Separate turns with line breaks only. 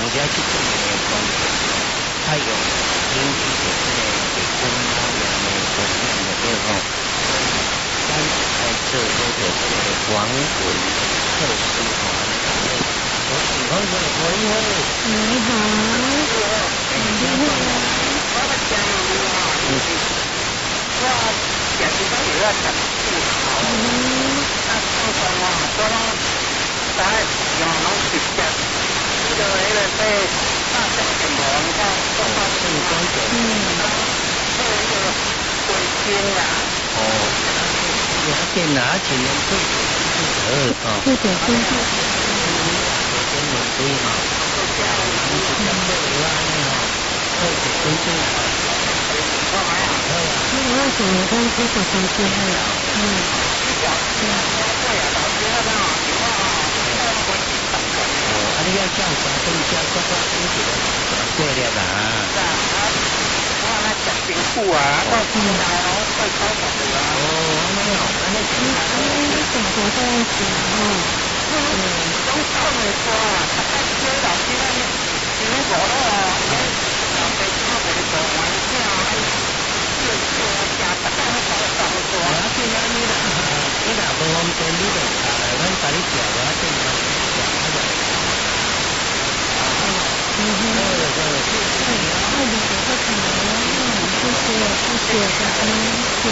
家去种的关系，它有引起的这个公猫羊的活动的这种，咱来做这个防蚊措施哈。我喜欢这个我因为你好，你好，我也是在这个城市好，那上班嘛，都在养老之前，这个为了被大家的忙到做到成功的，这个归心呀。哦，有点拿钱能退啊。对对对对。跟人可以哈，你是讲这个啦，你哈，退给公司啦。那为什么公司不公司会啊？你要叫啥东西啊？各个公司过了啦。我那讲辛苦啊，到现在哦，快超过了。哦，没有，那怎么这样子啊？都少没说啊，他接老师那里，你们搞了啊？被他们做玩笑，就是家大家都少说。我现在你那不方便，你就我把你叫我这边讲那个。谢谢，谢谢，谢谢。